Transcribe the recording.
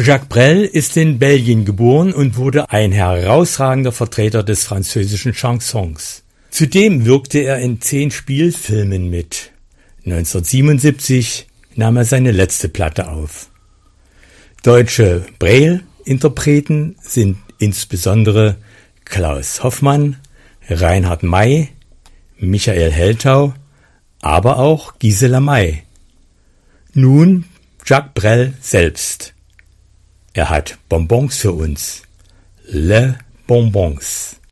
Jacques Brel ist in Belgien geboren und wurde ein herausragender Vertreter des französischen Chansons. Zudem wirkte er in 10 Spielfilmen mit. 1977 nahm er seine letzte Platte auf. Deutsche Brel-Interpreten sind insbesondere Klaus Hoffmann, Reinhard May, Michael Heltau, aber auch Gisela May. Nun Jacques Brel selbst. Er hat Bonbons für uns. Le Bonbons.